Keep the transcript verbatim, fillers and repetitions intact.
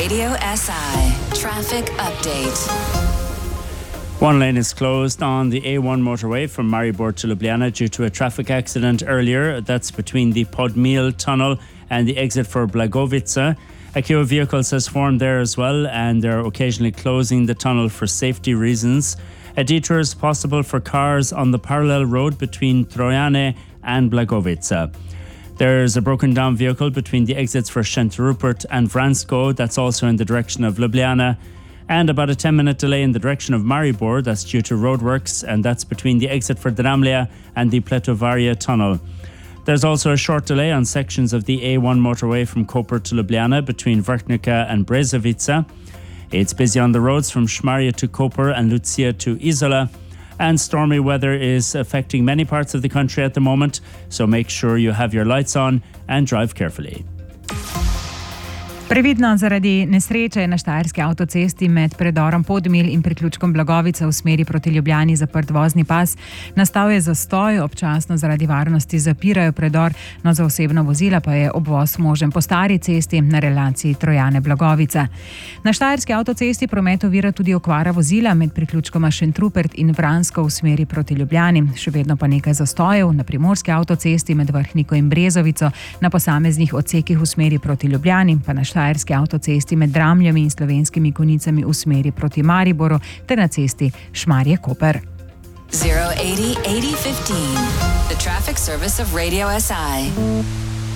Radio S I traffic update. One lane is closed on the A one motorway from Maribor to Ljubljana due to a traffic accident earlier. That's between the Podmil tunnel and the exit for Blagovica. A queue of vehicles has formed there as well, and they're occasionally closing the tunnel for safety reasons. A detour is possible for cars on the parallel road between Trojane and Blagovica. There's a broken down vehicle between the exits for Saint Rupert and Vransko. That's also in the direction of Ljubljana. And about a ten minute delay in the direction of Maribor. That's due to roadworks, and that's between the exit for Dramlja and the Pletovaria tunnel. There's also a short delay on sections of the A one motorway from Koper to Ljubljana between Vrhnica and Brezovica. It's busy on the roads from Šmarje to Koper and Lucia to Izola. And stormy weather is affecting many parts of the country at the moment, so make sure you have your lights on and drive carefully. Previdno zaradi nesreče na Štajerski avtocesti med predorom Podmil in priključkom Blagovica v smeri proti Ljubljani zaprt vozni pas. Nastal je zastoj, občasno zaradi varnosti zapirajo predor, no za osebno vozila pa je obvoz možen po stari cesti na relaciji Trojane-Blagovica. Na Štajerski avtocesti promet ovira tudi okvara vozila med priključkoma Saint Rupert in Vransko v smeri proti Ljubljani. Še vedno pa nekaj zastojev na Primorski avtocesti med Vrhniko in Brezovico, na posameznih odsekih v smeri proti Ljubljani, pa na Štajerski avtocesti med Dramljami in Slovenskimi Konjicami v smeri proti Mariboru ter na cesti Šmarje-Koper. zero eighty eighty fifteen. The traffic service of Radio S I.